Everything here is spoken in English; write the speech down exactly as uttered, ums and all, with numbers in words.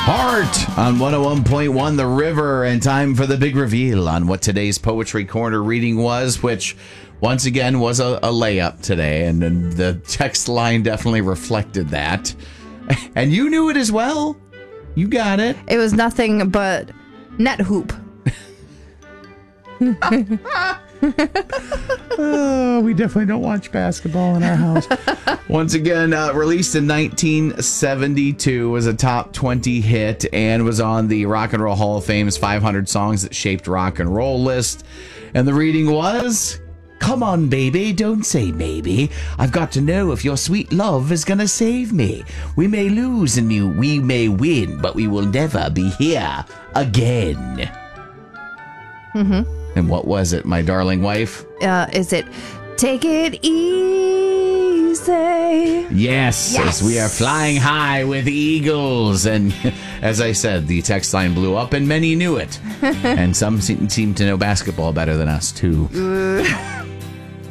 Heart on one oh one point one The River, and time for the big reveal on what today's Poetry Corner reading was, which once again was a, a layup today, and, and the text line definitely reflected that. And you knew it as well. You got it. It was nothing but net hoop. Oh, we definitely don't watch basketball in our house. Once again, uh, released in nineteen seventy-two, was a top twenty hit and was on the Rock and Roll Hall of Fame's five hundred Songs That Shaped Rock and Roll list. And the reading was, "Come on, baby, don't say maybe. I've got to know if your sweet love is gonna save me. We may lose and you, we may win, but we will never be here again." Mm-hmm. And what was it, my darling wife? Uh, is it Take It Easy? Yes, Yes. as we are flying high with eagles. And as I said, the text line blew up and many knew it. And some seem, seem to know basketball better than us, too.